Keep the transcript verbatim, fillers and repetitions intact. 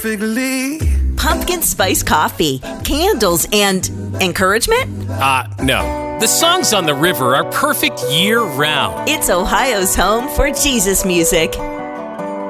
Figly. Pumpkin spice coffee, candles, and encouragement? Uh, no. The songs on the river are perfect year-round. It's Ohio's home for Jesus music.